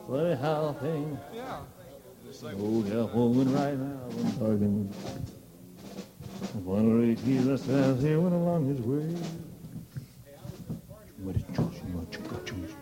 Funny how things. Yeah. Oh, Jeff Wogan right now, I'm talking. One of the keys that stands here went along his way.